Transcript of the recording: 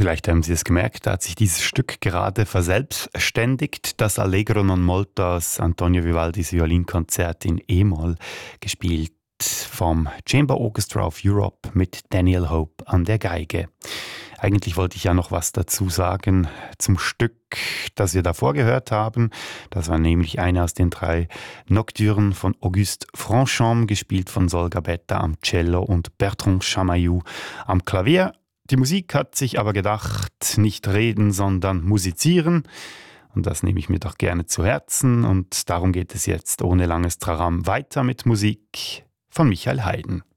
Vielleicht haben Sie es gemerkt, da hat sich dieses Stück gerade verselbstständigt. Das Allegro non molto aus Antonio Vivaldis Violinkonzert in E-Moll, gespielt vom Chamber Orchestra of Europe mit Daniel Hope an der Geige. Eigentlich wollte ich ja noch was dazu sagen zum Stück, das wir davor gehört haben. Das war nämlich eine aus den 3 Nocturnen von Auguste Franchomme, gespielt von Sol Gabetta am Cello und Bertrand Chamayou am Klavier. Die Musik hat sich aber gedacht, nicht reden, sondern musizieren. Und das nehme ich mir doch gerne zu Herzen. Und darum geht es jetzt ohne langes Traram weiter mit Musik von Michael Haydn.